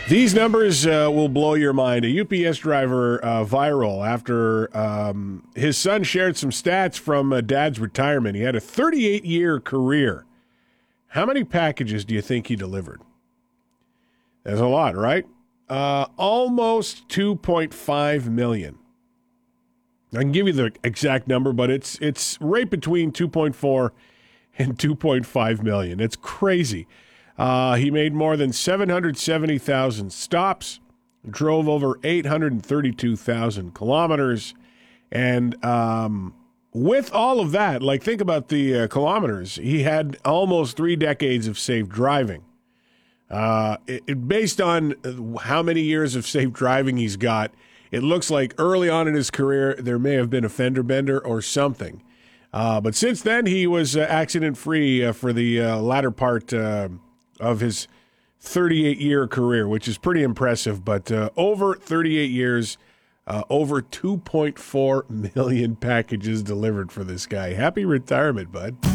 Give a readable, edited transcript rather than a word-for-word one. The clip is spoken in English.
These numbers will blow your mind. A UPS driver viral after his son shared some stats from dad's retirement. He had a 38-year career. How many packages do you think he delivered? That's a lot, right? Almost 2.5 million. I can give you the exact number, but it's right between 2.4 and 2.5 million. It's crazy. He made more than 770,000 stops, drove over 832,000 kilometers, and with all of that, like think about the kilometers, he had almost 3 decades of safe driving. Based on how many years of safe driving he's got, it looks like early on in his career there may have been a fender bender or something. But since then, he was accident-free for the latter part of his 38-year career, which is pretty impressive. But over 38 years, over 2.4 million packages delivered for this guy. Happy retirement, bud.